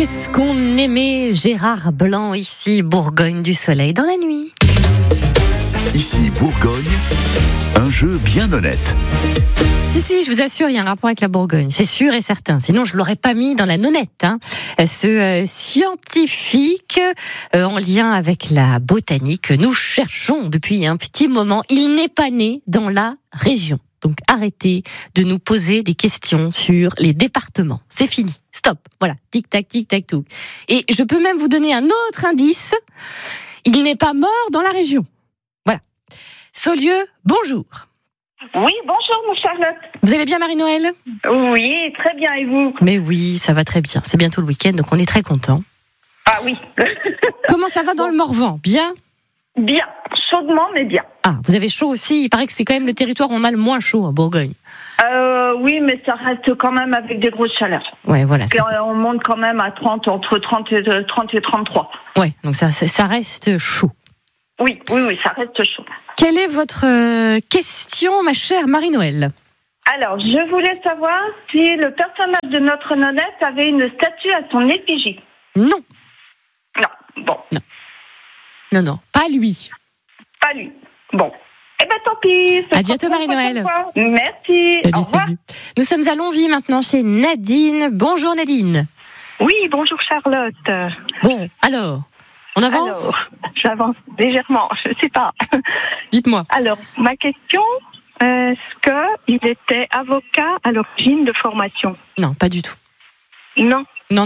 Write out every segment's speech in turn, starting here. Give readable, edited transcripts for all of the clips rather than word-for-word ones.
qu'est-ce qu'on aimait Gérard Blanc, ici, Bourgogne du Soleil dans la nuit. Ici Bourgogne, un jeu bien honnête. Si, je vous assure, il y a un rapport avec la Bourgogne, c'est sûr et certain. Sinon, je l'aurais pas mis dans la nonnette. Ce scientifique en lien avec la botanique que nous cherchons depuis un petit moment. Il n'est pas né dans la région. Donc arrêtez de nous poser des questions sur les départements. C'est fini. Stop. Voilà. Tic-tac, tic-tac, tout. Et je peux même vous donner un autre indice. Il n'est pas mort dans la région. Voilà. Saulieu, bonjour. Oui, bonjour, mon Charlotte. Vous allez bien, Marie-Noël ? Oui, très bien, et vous ? Mais oui, ça va très bien. C'est bientôt le week-end, donc on est très contents. Ah oui. Comment ça va dans le Morvan ? Bien ? Bien, chaudement, mais bien. Ah, vous avez chaud aussi ? Il paraît que c'est quand même le territoire où on a le moins chaud, en Bourgogne. Oui, mais ça reste quand même avec des grosses chaleurs. Ouais, voilà. On monte quand même à 30, entre 30 et 33. Ouais, donc ça reste chaud. Oui, ça reste chaud. Quelle est votre question, ma chère Marie-Noël ? Alors, je voulais savoir si le personnage de notre nonnette avait une statue à son effigie. Non. Non, bon. Non, pas lui. Pas lui. Bon. Eh ben, tant pis. À bientôt, Marie-Noël. Merci. Au revoir. Salut. Nous sommes à Longwy maintenant chez Nadine. Bonjour Nadine. Oui, bonjour Charlotte. Bon, alors, on avance ? J'avance légèrement, je ne sais pas. Dites-moi. Alors, ma question, est-ce qu'il était avocat à l'origine de formation ? Non, pas du tout. Non. Non.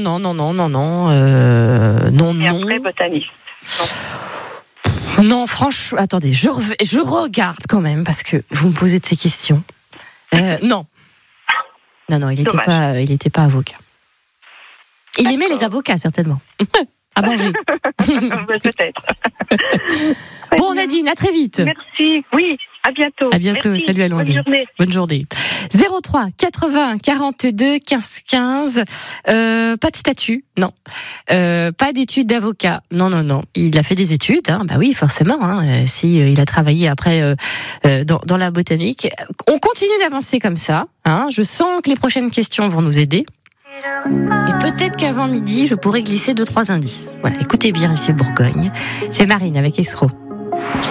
Et après, botaniste. Non, franchement, attendez, je regarde quand même parce que vous me posez de ces questions. Non, il n'était pas avocat. Il aimait les avocats, certainement. À manger. Peut-être. Bon, Nadine, à très vite. Merci. Oui, à bientôt. À bientôt. Merci. Salut à Londres. Bonne journée. 03 80 42 15 15. Pas de statut, non. Pas d'études d'avocat, non. Il a fait des études, bah oui, forcément. Si il a travaillé après dans la botanique. On continue d'avancer comme ça. Je sens que les prochaines questions vont nous aider. Et peut-être qu'avant midi, je pourrais glisser 2-3 indices. Voilà, écoutez bien, ici Bourgogne. C'est Marine avec Exro.